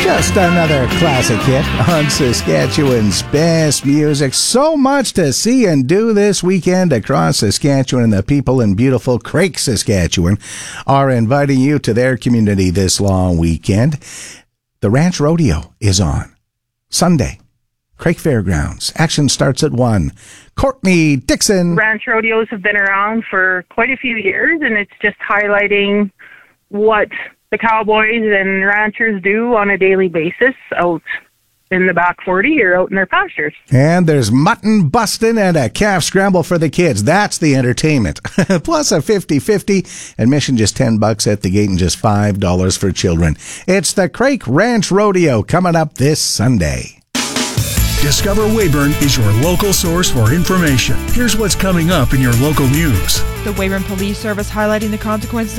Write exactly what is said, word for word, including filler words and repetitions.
Just another classic hit on Saskatchewan's best music. So much to see and do this weekend across Saskatchewan, and the people in beautiful Craik, Saskatchewan are inviting you to their community this long weekend. The Ranch Rodeo is on Sunday. Craik Fairgrounds. Action starts at one. Courtney Dixon. Ranch rodeos have been around for quite a few years, and it's just highlighting what the cowboys and ranchers do on a daily basis out in the back forty or out in their pastures. And there's mutton busting and a calf scramble for the kids. That's the entertainment. Plus a fifty-fifty. Admission just ten bucks at the gate and just five dollars for children. It's the Craik Ranch Rodeo coming up this Sunday. Discover Weyburn is your local source for information. Here's what's coming up in your local news. The Weyburn Police Service highlighting the consequences